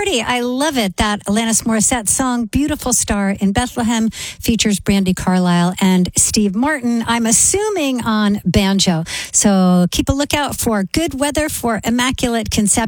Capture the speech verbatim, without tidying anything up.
Party. I love it. That Alanis Morissette song, Beautiful Star in Bethlehem, features Brandi Carlile and Steve Martin, I'm assuming on banjo. So keep a lookout for good weather for Immaculate Conception.